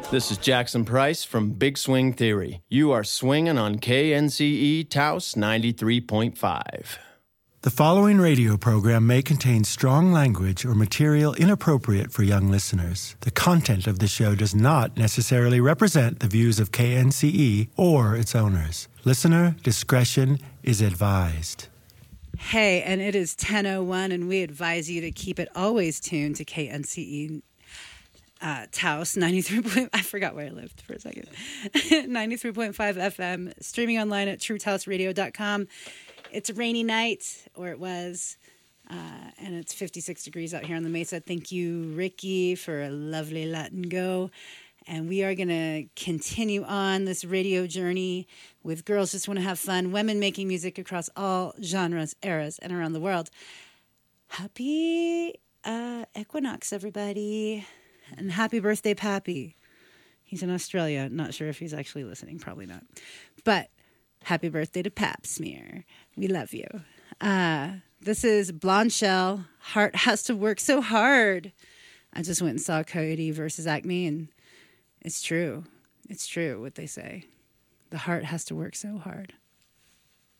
This is Jackson Price from Big Swing Theory. You are swinging on KNCE Taos 93.5. The following radio program may contain strong language or material inappropriate for young listeners. The content of the show does not necessarily represent the views of KNCE or its owners. Listener discretion is advised. Hey, and it is 10:01, and we advise you to keep it always tuned to KNCE Taos 93. I forgot where I lived for a second. 93.5 FM, streaming online at truetaosradio.com. It's a rainy night, or it was, and it's 56 degrees out here on the Mesa. Thank you, Ricky, for a lovely Latin go. And we are going to continue on this radio journey with Girls Just Want to Have Fun, women making music across all genres, eras, and around the world. Happy equinox, everybody. And happy birthday, Pappy. He's in Australia. Not sure if he's actually listening. Probably not. But happy birthday to Pap Smear. We love you. This is Blonde Shell. Heart Has to Work So Hard. I just went and saw Coyote versus Acme, and it's true. It's true what they say. The heart has to work so hard.